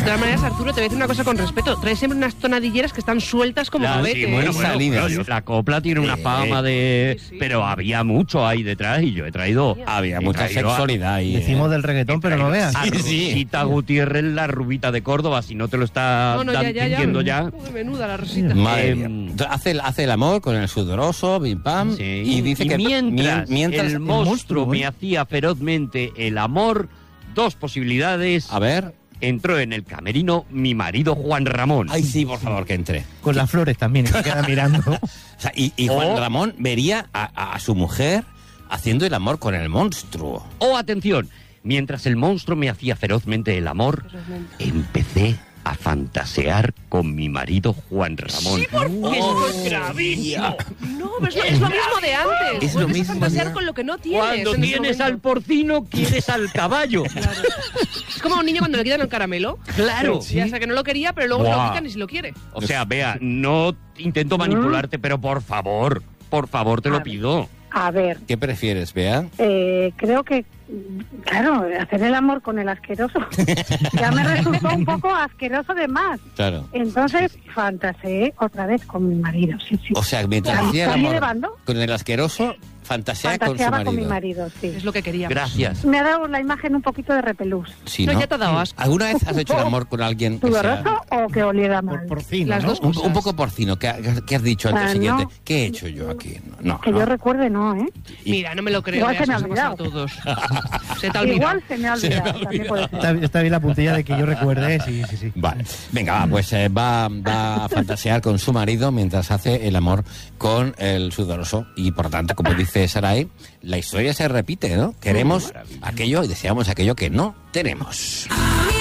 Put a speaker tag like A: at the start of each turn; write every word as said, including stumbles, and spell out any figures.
A: todas maneras, Arturo, te voy a decir una cosa con respeto. Traes siempre unas tonadilleras que están sueltas como
B: La,
A: gavetes.
B: sí, bueno,
C: Esa
B: bueno,
C: línea.
B: bueno, la copla tiene una
C: Eh,
B: fama de...
A: sí, sí.
B: Pero había mucho ahí detrás y yo he traído...
C: Había
B: he
C: mucha
B: traído a-
C: sexualidad ahí.
D: Decimos
C: eh.
D: del reggaetón, pero no veas.
B: A Rosita Gutiérrez, la rubita de Córdoba, si no te lo está
A: No, no, ya,
B: dan-
A: ya, ya.
B: diciendo ya.
A: Uy, menuda la Rosita.
C: Madre
B: Eh,
C: mía. Entonces, hace, el- hace el amor con el sudoroso, bim pam,
B: Sí.
C: y dice que
B: mientras,
C: mien- mientras
B: el monstruo
D: monstruo,
B: me
D: ¿eh?
B: hacía ferozmente el amor, dos posibilidades.
C: A ver.
B: Entró en el camerino mi marido Juan Ramón.
C: Ay, sí, por favor, que entre.
D: Con las flores también, y se queda mirando.
C: O sea, y, y Juan
B: O-
C: Ramón vería a, a- a su mujer haciendo el amor con el monstruo.
B: Oh, atención, mientras el monstruo me hacía ferozmente el amor, empecé a fantasear con mi marido Juan Ramón.
A: Sí, por favor.
B: ¡Esto es gravísimo!
A: No, pero es, lo- es lo mismo de antes.
C: Es lo
A: Vuelves
C: mismo
A: a fantasear
C: de-
A: con lo que no tienes.
B: Cuando
A: en ese
B: tienes al
A: momento.
B: porcino, quieres al caballo.
A: Es como a un niño cuando le quitan el caramelo.
B: Claro.
A: Ya sé que no lo quería, pero luego se lo
B: Buah.
A: quitan y si lo quiere.
B: O sea, vea, no intento manipularte, pero por favor, por favor, te lo pido.
E: A ver,
C: ¿Qué prefieres, Bea?
E: eh, creo que, claro, hacer el amor con el asqueroso ya me resultó un poco asqueroso de más.
C: Claro.
E: Entonces, fantaseé otra vez con mi marido, sí, sí.
C: O sea, mientras hacía el
E: ¿Salí de
C: amor
E: bando?
C: con el asqueroso, fantasea con su
E: Fantaseaba
C: marido.
E: con mi marido, sí.
A: Es lo que quería.
B: Gracias.
E: Me ha dado la imagen un poquito de repelús.
C: Sí,
A: No,
C: ¿no?
A: ya te ha dado asco.
C: ¿Alguna vez has hecho el amor con alguien que sea
E: ¿Sudoroso o que oliera mal?
D: Por porcino,
A: Las
D: ¿no?
A: dos
C: un,
A: cosas.
C: un poco porcino? ¿Qué, qué has dicho antes
E: Ah,
C: siguiente?
E: no.
C: ¿Qué he hecho yo aquí? No,
E: Que
C: no.
E: yo recuerde, no, ¿eh?
A: Mira, no me lo creo.
E: Igual
A: ya
E: se me ha
A: nos ha pasado a
E: olvidado.
A: todos. Se te ha olvidado.
E: Igual se me ha olvidado, también puede ser.
D: Está, está bien la puntilla de que yo recuerde, sí, sí, sí.
C: Vale. Venga, va, pues eh, va, va a fantasear con su marido mientras hace el amor con el sudoroso. Y por tanto, como dice Sarai, la historia se repite, ¿no? Queremos aquello y deseamos aquello que no tenemos.